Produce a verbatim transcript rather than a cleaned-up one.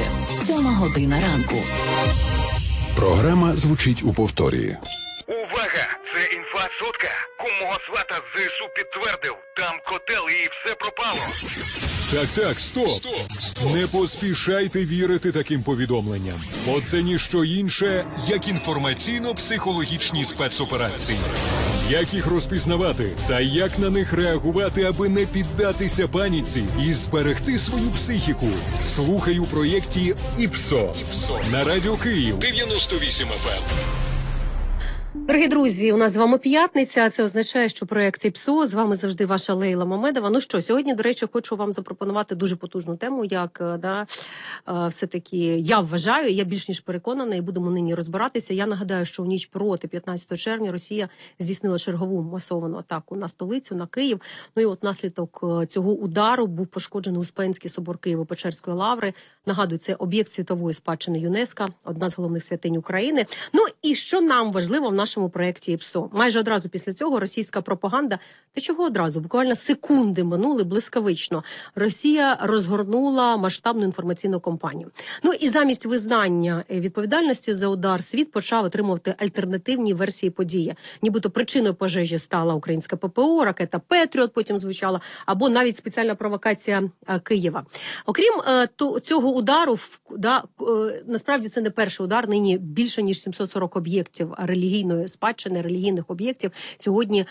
нагадує сьома година ранку. Програма звучить у повторі. Увага! Це інфа сотка. Кумого свата з ЗСУ підтвердив. Там котел і все пропало. Так, так, стоп. стоп, стоп. Не поспішайте вірити таким повідомленням. Бо це ніщо інше, як інформаційно-психологічні спецоперації. Як їх розпізнавати та як на них реагувати, аби не піддатися паніці і зберегти свою психіку? Слухай у проєкті «ІПСО» на Радіо Київ дев'яносто вісім еф ем. Дорогі друзі, у нас з вами п'ятниця, а це означає, що проєкт ІПСО, з вами завжди ваша Лейла Мамедова. Ну що, сьогодні, до речі, хочу вам запропонувати дуже потужну тему, як, да, все-таки, я вважаю, я більш ніж переконана, і будемо нині розбиратися. Я нагадаю, що в ніч проти п'ятнадцятого червня Росія здійснила чергову масовану атаку на столицю, на Київ. Ну і от наслідок цього удару був пошкоджений Успенський собор Києво-Печерської лаври. Нагадую, це об'єкт світової спадщини ЮНЕСКО, одна з головних святинь України. Ну і що нам важливо в нашому проєкті ІПСО. Майже одразу після цього російська пропаганда, та чого одразу, буквально секунди минули блискавично, Росія розгорнула масштабну інформаційну кампанію. Ну і замість визнання відповідальності за удар, світ почав отримувати альтернативні версії події. Нібито причиною пожежі стала українська ППО, ракета «Петріот» потім звучала, або навіть спеціальна провокація Києва. Окрім е, то, цього удару, да, е, насправді це не перший удар, нині більше ніж сімсот сорок об'єктів релігійної спадщини, релігійних об'єктів сьогодні